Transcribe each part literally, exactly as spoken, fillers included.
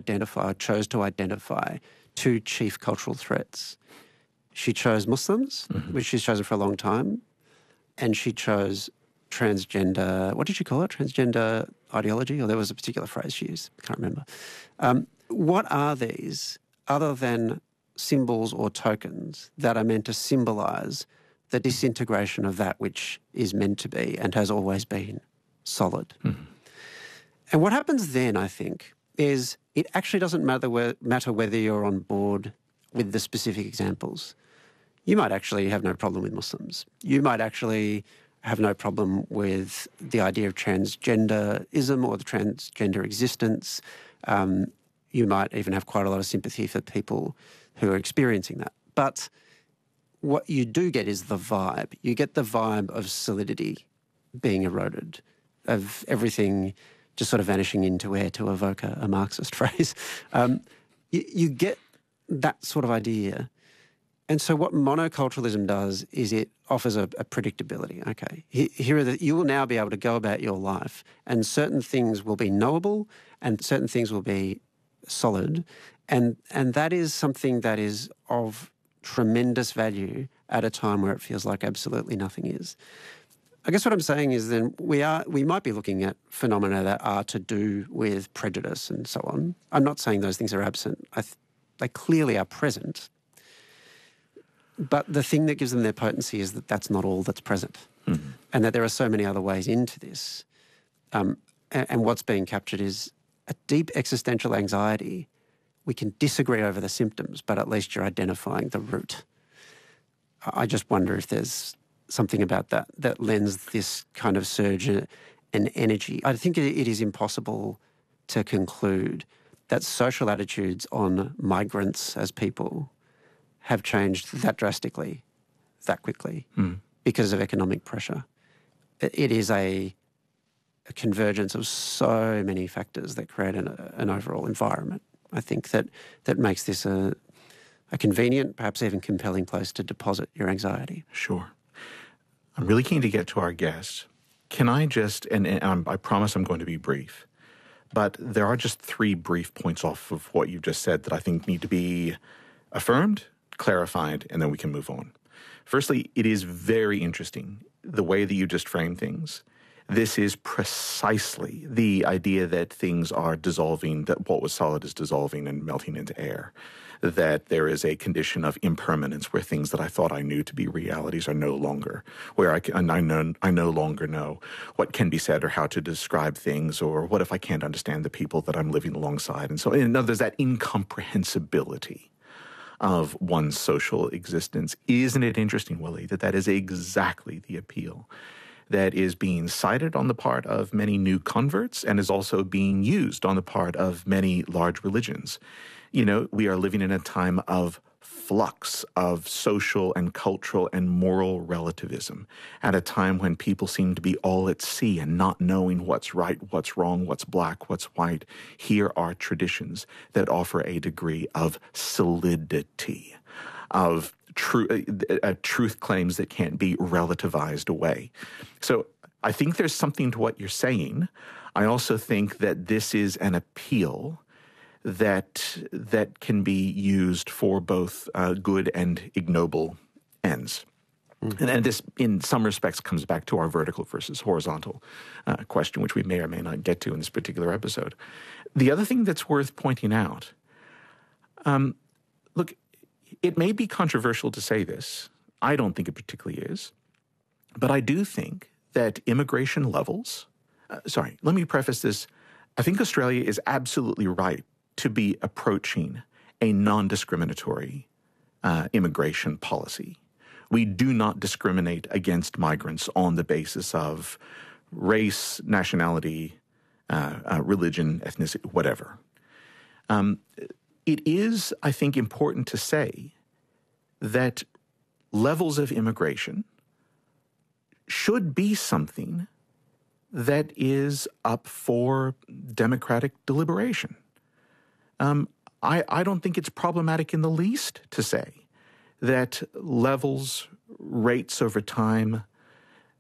identify, or chose to identify, two chief cultural threats. She chose Muslims, mm-hmm. which she's chosen for a long time, and she chose transgender, what did she call it? Transgender ideology? Or there was a particular phrase she used. I can't remember. Um, what are these other than symbols or tokens that are meant to symbolise the disintegration of that which is meant to be and has always been solid? Mm-hmm. And what happens then, I think, is it actually doesn't matter, where, matter whether you're on board with the specific examples. You might actually have no problem with Muslims. You might actually have no problem with the idea of transgenderism or the transgender existence. Um, you might even have quite a lot of sympathy for people who are experiencing that. But what you do get is the vibe. You get the vibe of solidity being eroded, of everything just sort of vanishing into air, to evoke a, a Marxist phrase. Um, you, you get that sort of idea. And so what monoculturalism does is it offers a, a predictability. Okay, here are the, you will now be able to go about your life and certain things will be knowable and certain things will be solid. And, and that is something that is of tremendous value at a time where it feels like absolutely nothing is. I guess what I'm saying is then we are we might be looking at phenomena that are to do with prejudice and so on. I'm not saying those things are absent. I th- they clearly are present. But the thing that gives them their potency is that that's not all that's present, mm-hmm. and that there are so many other ways into this. Um, and, and what's being captured is a deep existential anxiety. We can disagree over the symptoms, but at least you're identifying the root. I just wonder if there's something about that that lends this kind of surge and energy. I think it is impossible to conclude that social attitudes on migrants as people have changed that drastically, that quickly, mm. because of economic pressure. It is a, a convergence of so many factors that create an, an overall environment, I think, that, that makes this a, a convenient, perhaps even compelling place to deposit your anxiety. Sure. I'm really keen to get to our guest. Can I just, and, and I'm, I promise I'm going to be brief, but there are just three brief points off of what you just said that I think need to be affirmed, clarified, and then we can move on. Firstly, it is very interesting the way that you just framed things. This is precisely the idea that things are dissolving, that what was solid is dissolving and melting into air, that there is a condition of impermanence where things that I thought I knew to be realities are no longer, where I, can, I, know, I no longer know what can be said or how to describe things, or what if I can't understand the people that I'm living alongside. And so, in other words, that incomprehensibility of one's social existence. Isn't it interesting, Willie, that that is exactly the appeal that is being cited on the part of many new converts and is also being used on the part of many large religions? You know, we are living in a time of flux of social and cultural and moral relativism at a time when people seem to be all at sea and not knowing what's right, what's wrong, what's black, what's white. Here are traditions that offer a degree of solidity, of tru- uh, truth claims that can't be relativized away. So I think there's something to what you're saying. I also think that this is an appeal that that can be used for both uh, good and ignoble ends. Mm-hmm. And, and this, in some respects, comes back to our vertical versus horizontal uh, question, which we may or may not get to in this particular episode. The other thing that's worth pointing out, um, look, it may be controversial to say this. I don't think it particularly is. But I do think that immigration levels, uh, sorry, let me preface this. I think Australia is absolutely right to be approaching a non-discriminatory uh, immigration policy. We do not discriminate against migrants on the basis of race, nationality, uh, uh, religion, ethnicity, whatever. Um, it is, I think, important to say that levels of immigration should be something that is up for democratic deliberation. Um, I, I don't think it's problematic in the least to say that levels, rates over time,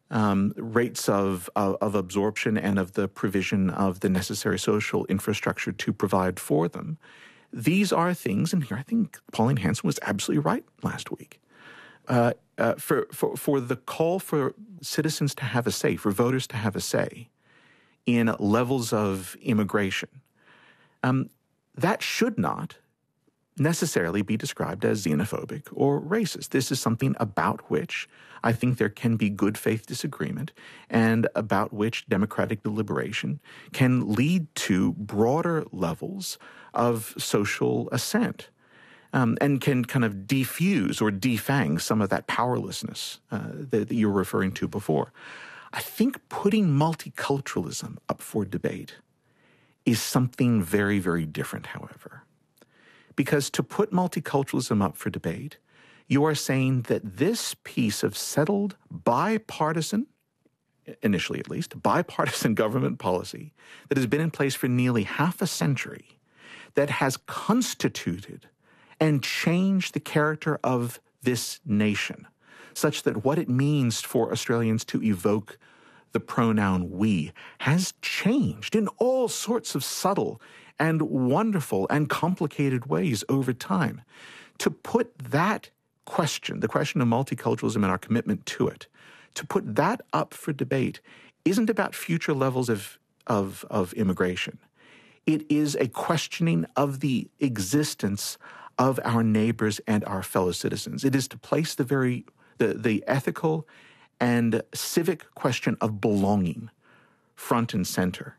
um, rates of, of of absorption and of the provision of the necessary social infrastructure to provide for them. These are things, and here I think Pauline Hanson was absolutely right last week. Uh, uh, for, for for the call for citizens to have a say, for voters to have a say in levels of immigration, um, that should not necessarily be described as xenophobic or racist. This is something about which I think there can be good faith disagreement and about which democratic deliberation can lead to broader levels of social assent. Um, and can kind of defuse or defang some of that powerlessness uh, that, that you were referring to before. I think putting multiculturalism up for debate is something very, very different, however. Because to put multiculturalism up for debate, you are saying that this piece of settled bipartisan, initially at least, bipartisan government policy that has been in place for nearly half a century, that has constituted and change the character of this nation, such that what it means for Australians to evoke the pronoun we has changed in all sorts of subtle and wonderful and complicated ways over time. To put that question, the question of multiculturalism and our commitment to it, to put that up for debate isn't about future levels of, of, of immigration. It is a questioning of the existence of our neighbors and our fellow citizens. It is to place the very the, the ethical and civic question of belonging front and center.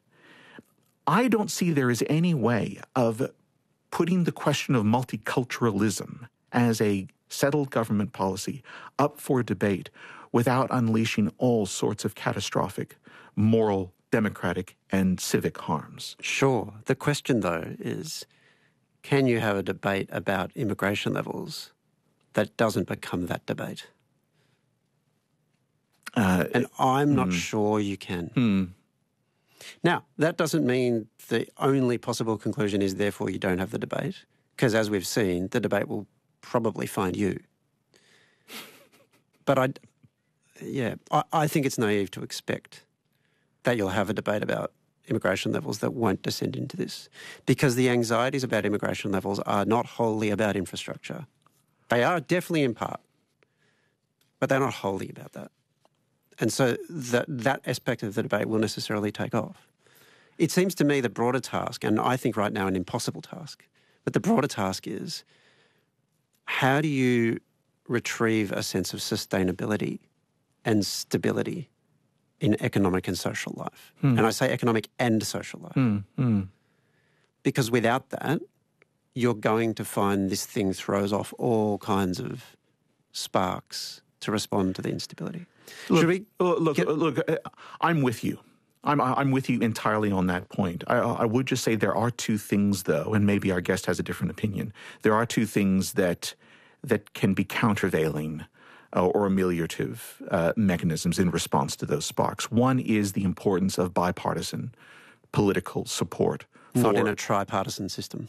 I don't see there is any way of putting the question of multiculturalism as a settled government policy up for debate without unleashing all sorts of catastrophic moral, democratic, and civic harms. Sure. The question, though, is, can you have a debate about immigration levels that doesn't become that debate? Uh, and I'm not mm, sure you can. Mm. Now, that doesn't mean the only possible conclusion is therefore you don't have the debate, because as we've seen, the debate will probably find you. But I, yeah, I, I think it's naive to expect that you'll have a debate about immigration levels that won't descend into this, because the anxieties about immigration levels are not wholly about infrastructure. They are definitely in part, but they're not wholly about that. And so that, that aspect of the debate will necessarily take off. It seems to me the broader task, and I think right now an impossible task, but the broader task is, how do you retrieve a sense of sustainability and stability in economic and social life? Hmm. And I say economic and social life. Hmm. Hmm. Because without that, you're going to find this thing throws off all kinds of sparks to respond to the instability. Look, Should we look, get... look, I'm with you. I'm, I'm with you entirely on that point. I, I would just say there are two things, though, and maybe our guest has a different opinion. There are two things that that can be countervailing uh, or ameliorative uh, mechanisms in response to those sparks. One is the importance of bipartisan political support. Not in a tripartisan system.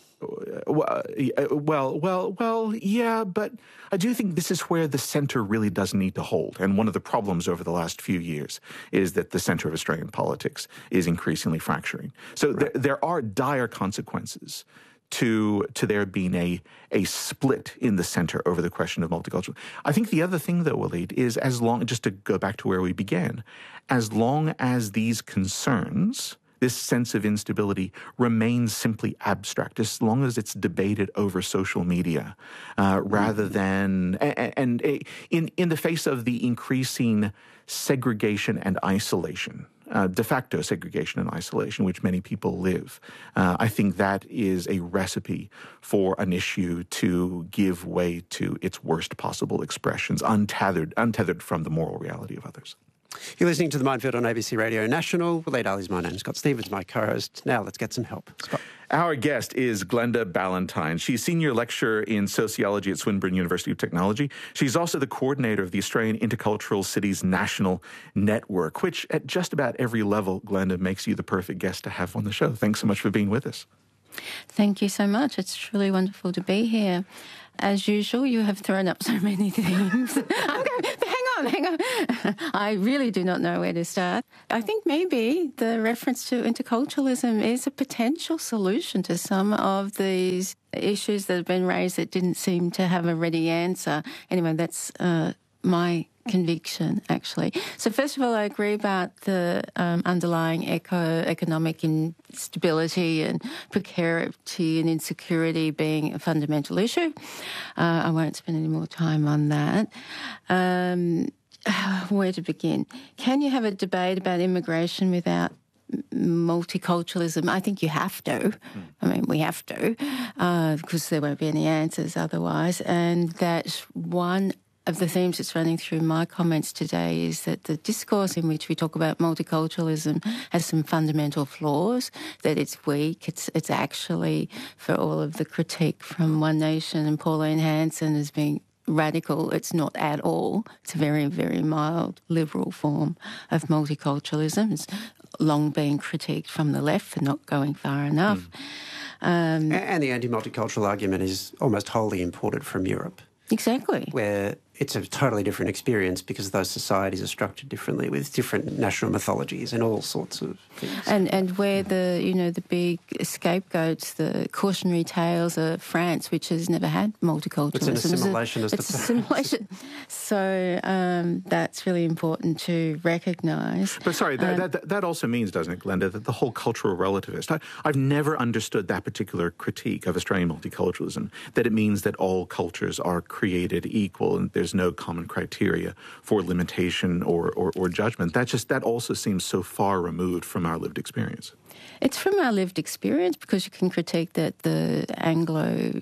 Well, well, well, yeah, but I do think this is where the centre really does need to hold. And one of the problems over the last few years is that the centre of Australian politics is increasingly fracturing. So right. there, there are dire consequences to to there being a a split in the centre over the question of multicultural. I think the other thing, though, Waleed, is as long, just to go back to where we began, as long as these concerns, this sense of instability, remains simply abstract, as long as it's debated over social media, uh, rather than, and, and in, in the face of the increasing segregation and isolation, uh, de facto segregation and isolation, which many people live, uh, I think that is a recipe for an issue to give way to its worst possible expressions, untethered, untethered from the moral reality of others. You're listening to The Minefield on A B C Radio National. Waleed Aly's my name. Scott Stephens, my co-host. Now let's get some help. Scott. Our guest is Glenda Ballantyne. She's Senior Lecturer in Sociology at Swinburne University of Technology. She's also the coordinator of the Australian Intercultural Cities National Network, which at just about every level, Glenda, makes you the perfect guest to have on the show. Thanks so much for being with us. Thank you so much. It's truly wonderful to be here. As usual, you have thrown up so many things. I'm going, hang on, hang on. I really do not know where to start. I think maybe the reference to interculturalism is a potential solution to some of these issues that have been raised that didn't seem to have a ready answer. Anyway, that's uh, my conviction, actually. So first of all, I agree about the um, underlying eco economic instability and precarity and insecurity being a fundamental issue. Uh, I won't spend any more time on that. Um, where to begin? Can you have a debate about immigration without multiculturalism? I think you have to. Mm. I mean, we have to, uh, because there won't be any answers otherwise. And that one of the themes that's running through my comments today is that the discourse in which we talk about multiculturalism has some fundamental flaws, that it's weak. It's it's actually, for all of the critique from One Nation and Pauline Hanson as being radical, it's not at all. It's a very, very mild liberal form of multiculturalism. It's long been critiqued from the left for not going far enough. Mm. Um, and the anti-multicultural argument is almost wholly imported from Europe. Exactly. Where it's a totally different experience because those societies are structured differently with different national mythologies and all sorts of things. And and where the, you know, the big scapegoats, the cautionary tales of France, which has never had multiculturalism. It's an assimilation. It's, a, it's assimilation. So um, that's really important to recognise. But sorry, that, um, that, that also means, doesn't it, Glenda, that the whole cultural relativist, I, I've never understood that particular critique of Australian multiculturalism, that it means that all cultures are created equal and there's no common criteria for limitation or, or, or judgment. That just that also seems so far removed from our lived experience. It's from our lived experience because you can critique that the Anglo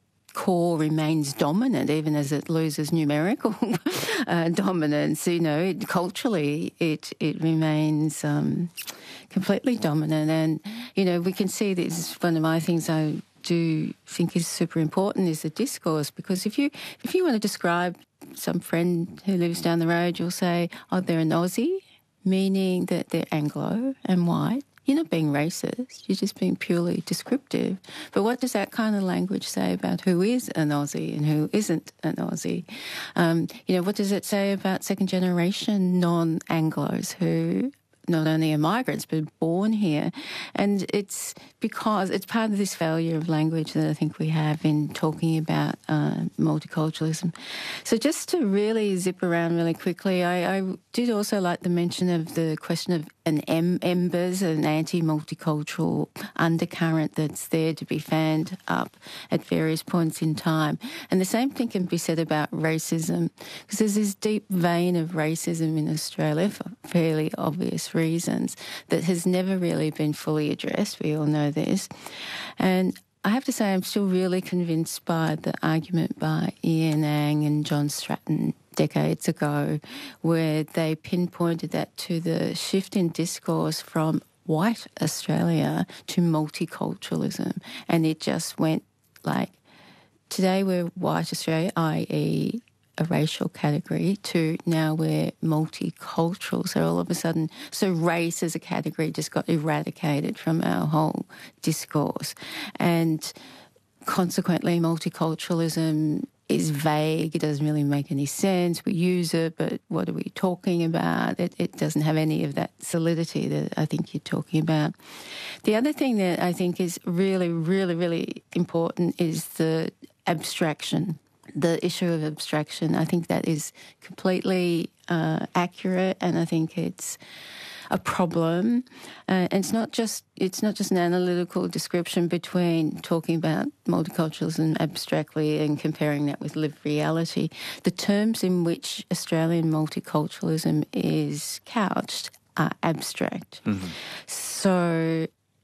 core remains dominant even as it loses numerical uh, dominance. You know, it, culturally it it remains um, completely dominant, and you know we can see this. One of my things I do think is super important is the discourse, because if you if you want to describe some friend who lives down the road, you'll say, oh, they're an Aussie, meaning that they're Anglo and white. You're not being racist, you're just being purely descriptive. But what does that kind of language say about who is an Aussie and who isn't an Aussie? Um, you know, what does it say about second-generation non-Anglos who not only are migrants but born here? And it's because it's part of this failure of language that I think we have in talking about uh, multiculturalism. So just to really zip around really quickly, I, I did also like the mention of the question of an em- embers, an anti-multicultural undercurrent that's there to be fanned up at various points in time. And the same thing can be said about racism, because there's this deep vein of racism in Australia for fairly obvious reasons that has never really been fully addressed. We all know this. And I have to say I'm still really convinced by the argument by Ian Ang and John Stratton decades ago, where they pinpointed that to the shift in discourse from white Australia to multiculturalism. And it just went like, today we're white Australia, that is a racial category, to now we're multicultural. So all of a sudden, so race as a category just got eradicated from our whole discourse. And consequently, multiculturalism is vague. It doesn't really make any sense. We use it, but what are we talking about? It, it doesn't have any of that solidity that I think you're talking about. The other thing that I think is really, really, really important is the abstraction. The issue of abstraction. I think that is completely uh, accurate, and I think it's a problem. Uh, and it's not just it's not just an analytical description between talking about multiculturalism abstractly and comparing that with lived reality. The terms in which Australian multiculturalism is couched are abstract. Mm-hmm. So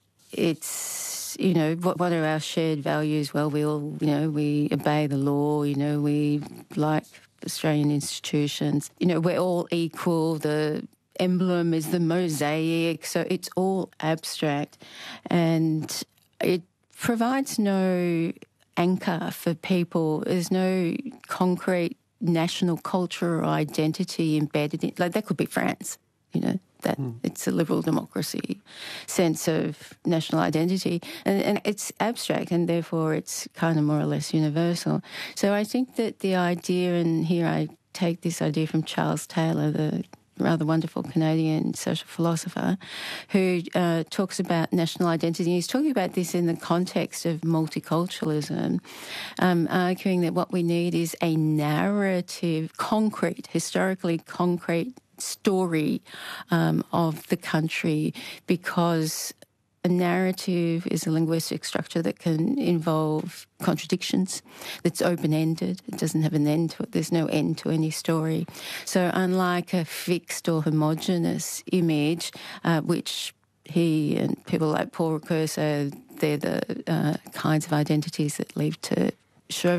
it's, you know, what, what are our shared values? Well, we all, you know, we obey the law, you know, we like Australian institutions. You know, we're all equal. The emblem is the mosaic. So it's all abstract. And it provides no anchor for people. There's no concrete national culture or identity embedded in, like that could be France, you know, that mm. it's a liberal democracy sense of national identity. And, and it's abstract and therefore it's kind of more or less universal. So I think that the idea, and here I take this idea from Charles Taylor, the rather wonderful Canadian social philosopher, who uh, talks about national identity. He's talking about this in the context of multiculturalism, um, arguing that what we need is a narrative, concrete, historically concrete story um, of the country, because a narrative is a linguistic structure that can involve contradictions, that's open-ended. It doesn't have an end to it. There's no end to any story. So unlike a fixed or homogenous image, uh, which he and people like Paul Ricoeur say they're the uh, kinds of identities that lead to show